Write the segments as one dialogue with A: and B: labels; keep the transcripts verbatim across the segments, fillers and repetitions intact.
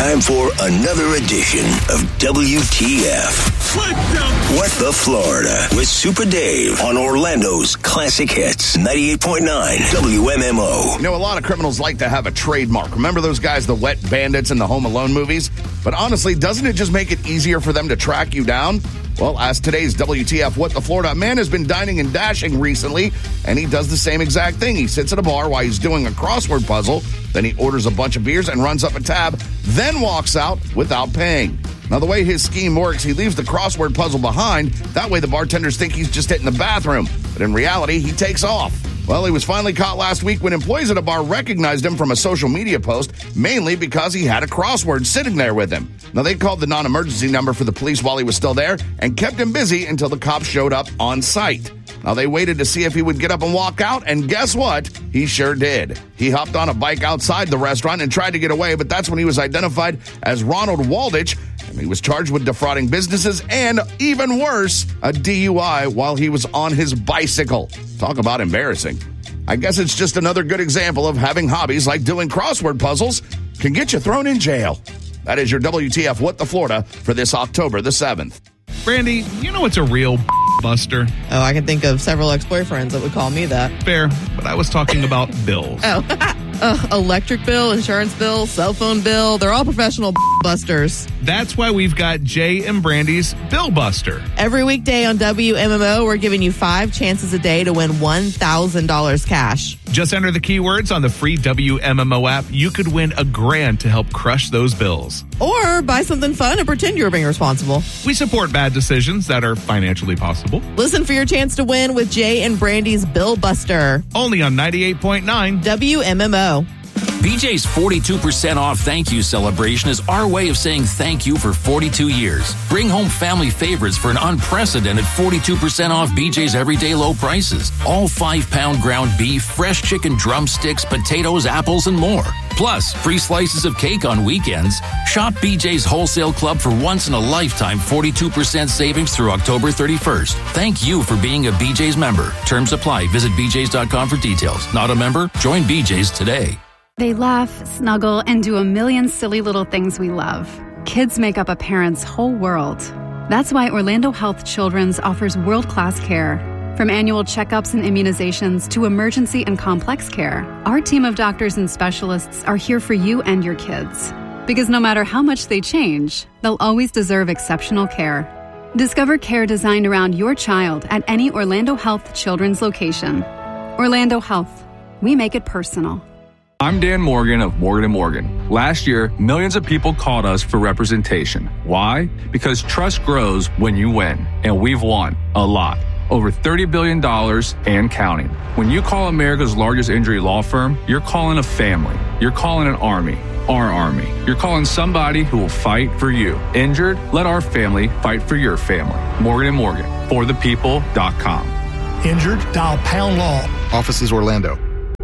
A: Time for another edition of W T F. What the Florida with Super Dave on Orlando's Classic Hits ninety-eight point nine W M M O.
B: You know, a lot of criminals like to have a trademark. Remember those guys, the Wet Bandits in the Home Alone movies? But honestly, doesn't it just make it easier for them to track you down? Well, as today's W T F What the Florida, a man has been dining and dashing recently, and he does the same exact thing. He sits at a bar while he's doing a crossword puzzle, then he orders a bunch of beers and runs up a tab, then walks out without paying. Now, the way his scheme works, he leaves the crossword puzzle behind. That way the bartenders think he's just hitting the bathroom. But in reality, he takes off. Well, he was finally caught last week when employees at a bar recognized him from a social media post, mainly because he had a crossword sitting there with him. Now, they called the non-emergency number for the police while he was still there and kept him busy until the cops showed up on site. Now, they waited to see if he would get up and walk out, and guess what? He sure did. He hopped on a bike outside the restaurant and tried to get away, but that's when he was identified as Ronald Waldich, and he was charged with defrauding businesses and, even worse, a D U I while he was on his bicycle. Talk about embarrassing. I guess it's just another good example of having hobbies like doing crossword puzzles can get you thrown in jail. That is your W T F What the Florida for this October the seventh.
C: Brandy, you know what's a real buster?
D: Oh, I can think of several ex-boyfriends that would call me that.
C: Fair, but I was talking about bills.
D: Oh, uh, electric bill, insurance bill, cell phone bill. They're all professional busters.
C: That's why we've got Jay and Brandy's Bill Buster.
D: Every weekday on W M M O, we're giving you five chances a day to win one thousand dollars cash.
C: Just enter the keywords on the free W M M O app. You could win a grand to help crush those bills.
D: Or buy something fun and pretend you're being responsible.
C: We support bad decisions that are financially possible.
D: Listen for your chance to win with Jay and Brandy's Bill Buster.
C: Only on ninety-eight point nine
D: W M M O.
E: B J's forty-two percent off thank you celebration is our way of saying thank you for forty-two years. Bring home family favorites for an unprecedented forty-two percent off B J's everyday low prices. All five-pound ground beef, fresh chicken drumsticks, potatoes, apples, and more. Plus, free slices of cake on weekends. Shop B J's Wholesale Club for once-in-a-lifetime forty-two percent savings through October thirty-first. Thank you for being a B J's member. Terms apply. Visit B J's dot com for details. Not a member? Join B J's today.
F: They laugh, snuggle, and do a million silly little things we love. Kids make up a parent's whole world. That's why Orlando Health Children's offers world-class care. From annual checkups and immunizations to emergency and complex care, our team of doctors and specialists are here for you and your kids. Because no matter how much they change, they'll always deserve exceptional care. Discover care designed around your child at any Orlando Health Children's location. Orlando Health. We make it personal.
G: I'm Dan Morgan of Morgan and Morgan. Last year, millions of people called us for representation. Why? Because trust grows when you win, and we've won a lot. Over thirty billion dollars and counting. When you call America's largest injury law firm, you're calling a family. You're calling an army. Our army. You're calling somebody who will fight for you. Injured? Let our family fight for your family. Morgan and Morgan. For the people dot com.
H: Injured? Dial Pound Law.
I: Offices Orlando.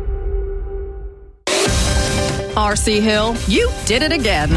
J: R C Hill, you did it again.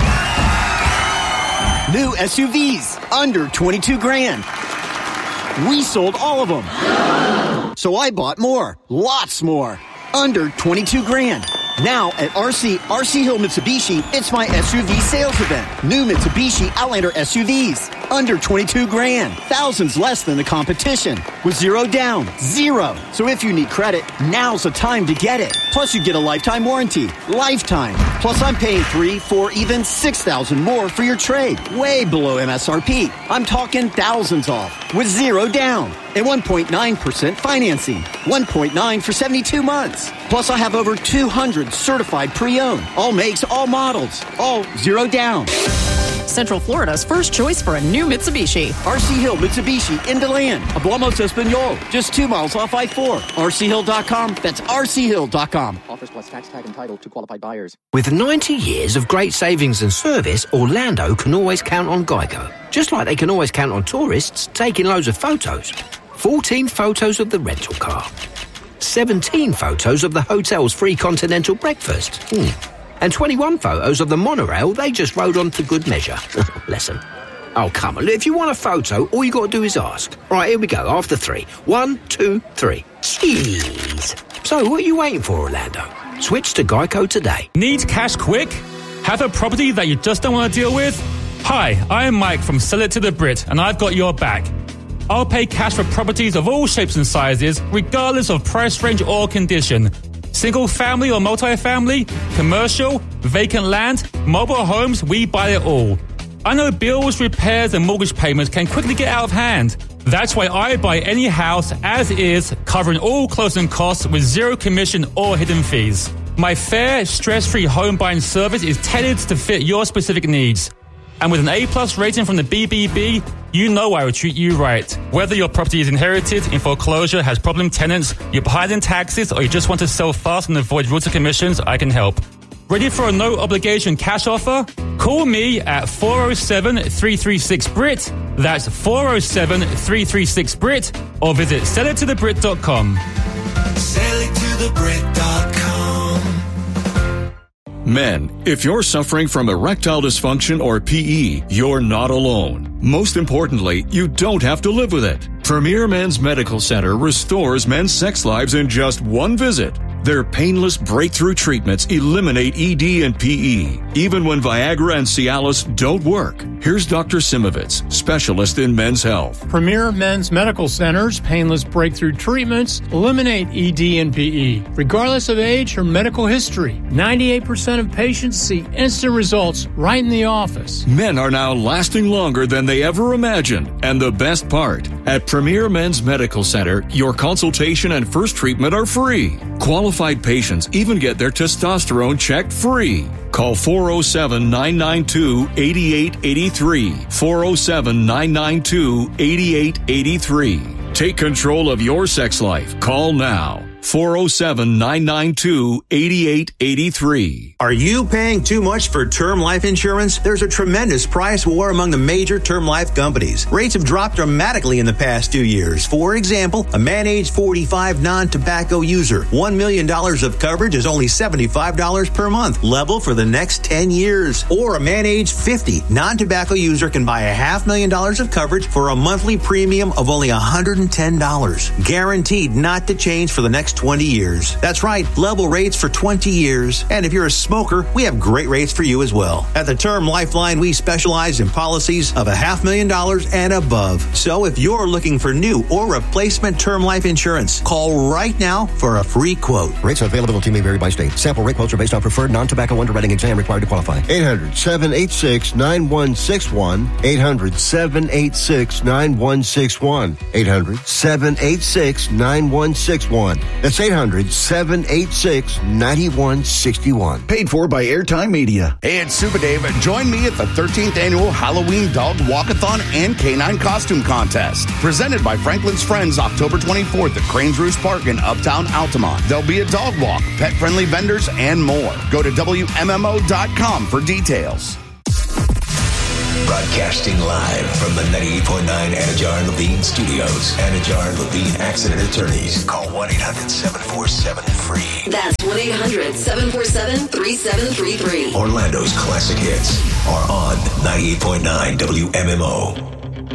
K: New S U Vs, under twenty-two grand. We sold all of them. So I bought more, lots more, under twenty-two grand. Now at R C, R C Hill Mitsubishi, it's my S U V sales event. New Mitsubishi Outlander S U Vs, under twenty-two grand. Thousands less than the competition. With zero down, zero. So if you need credit, now's the time to get it. Plus you get a lifetime warranty. Lifetime. Plus I'm paying three, four, even six thousand more for your trade. Way below M S R P. I'm talking thousands off. With zero down. And one point nine percent financing. one point nine for seventy-two months. Plus I have over two hundred certified pre-owned. All makes, all models. All zero down.
J: Central Florida's first choice for a new Mitsubishi.
K: R C Hill Mitsubishi in DeLand. Hablamos Espanol. Just two miles off I four. R C Hill dot com. That's R C Hill dot com.
L: Offers plus tax tag entitled to qualified buyers.
M: With ninety years of great savings and service, Orlando can always count on Geico. Just like they can always count on tourists taking loads of photos. fourteen photos of the rental car. seventeen photos of the hotel's free continental breakfast. Hmm. And twenty-one photos of the monorail they just rode on for good measure. Bless them. Oh, come on. If you want a photo, all you got to do is ask. Right, here we go. After three. One, two, three. Jeez. So, what are you waiting for, Orlando? Switch to Geico today.
N: Need cash quick?
I: Have a property that you just don't want to deal with? Hi, I am Mike from Sell It to the Brit, and I've got your back. I'll pay cash for properties of all shapes and sizes, regardless of price range or condition. Single family or multifamily, commercial, vacant land, mobile homes, we buy it all. I know bills, repairs, and mortgage payments can quickly get out of hand. That's why I buy any house as is, covering all closing costs with zero commission or hidden fees. My fair, stress-free home buying service is tailored to fit your specific needs. And with an A-plus rating from the B B B, you know I will treat you right. Whether your property is inherited, in foreclosure, has problem tenants, you're behind in taxes, or you just want to sell fast and avoid rules and commissions, I can help. Ready for a no-obligation cash offer? Call me at four oh seven, three three six, B R I T. That's four oh seven, three three six, B R I T. Or visit sell it to the brit dot com.
N: sell it to the brit dot com. Men, if you're suffering from erectile dysfunction or P E, you're not alone. Most importantly, you don't have to live with it. Premier Men's Medical Center restores men's sex lives in just one visit. Their painless breakthrough treatments eliminate E D and P E, even when Viagra and Cialis don't work. Here's Doctor Simovitz, specialist in men's health.
H: Premier Men's Medical Center's painless breakthrough treatments eliminate E D and P E, regardless of age or medical history. ninety-eight percent of patients see instant results right in the office.
N: Men are now lasting longer than they ever imagined. And the best part, at Premier Men's Medical Center, your consultation and first treatment are free. Qualified patients even get their testosterone checked free. Call four oh seven, nine nine two, eight eight eight three. four oh seven, nine nine two, eight eight eight three. Take control of your sex life. Call now. four oh seven, nine nine two, eight eight eight three.
O: Are you paying too much for term life insurance? There's a tremendous price war among the major term life companies. Rates have dropped dramatically in the past two years. For example, a man age forty-five non-tobacco user, one million dollars of coverage is only seventy-five dollars per month, level for the next ten years. Or a man age fifty non-tobacco user can buy a half million dollars of coverage for a monthly premium of only one hundred ten dollars. Guaranteed not to change for the next twenty years. That's right, level rates for twenty years. And if you're a smoker, we have great rates for you as well. At the Term Lifeline, we specialize in policies of a half million dollars and above. So if you're looking for new or replacement term life insurance, call right now for a free quote.
P: Rates and availability may vary by state. Sample rate quotes are based on preferred non-tobacco underwriting exam required to qualify. eight hundred, seven eight six, nine one six one. eight hundred, seven eight six, nine one six one. eight hundred, seven eight six, nine one six one. That's eight hundred, seven eight six, nine one six one.
B: Paid for by Airtime Media. Hey, it's Super Dave. Join me at the thirteenth Annual Halloween Dog Walkathon and Canine Costume Contest. Presented by Franklin's Friends, October twenty-fourth at Cranes Roost Park in Uptown Altamont. There'll be a dog walk, pet-friendly vendors, and more. Go to W M M O dot com for details.
A: Broadcasting live from the ninety-eight point nine Anajar and Levine Studios. Anajar and Levine Accident Attorneys. Call one eight hundred, seven four seven, F R E E.
Q: That's one eight hundred, seven four seven, three seven three three.
A: Orlando's classic hits are on ninety-eight point nine W M M O.